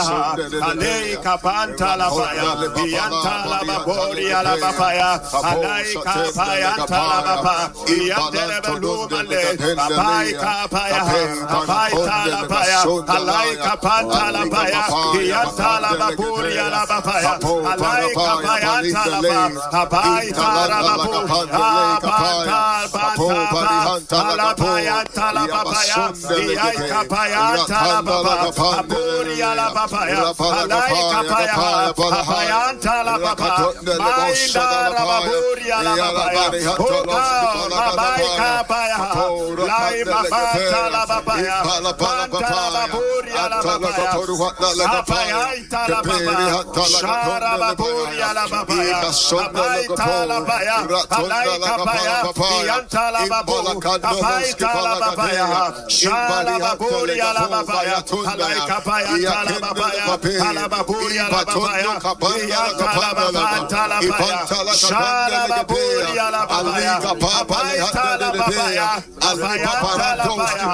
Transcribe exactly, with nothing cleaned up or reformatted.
Alei kapanta la paya, yanta la babori la papaya, alai kapayanta la papa, yanta la lumale, apai kapaya, apai la paya, alai kapanta la paya, yanta la babori la papaya, alai kapayanta la papa, apai la babu, apanta panta la payanta la papaya, yai kapayanta la papa, abori la papaya, alai kapaya, apayanta la papa, mainda la babori la papaya, oka, abai kapaya, lai mabanta la papaya, panta la babori la papaya, apayanta la papa, shara babori la papaya, apaita la paya, alai kapaya, yanta la babu, apaita la papaya, shara babori la papaya, alai kapaya, la papaya, la babori la papaya, yanta la babanta la paya, shara babori la papaya, apaita la papaya, apayanta la paya.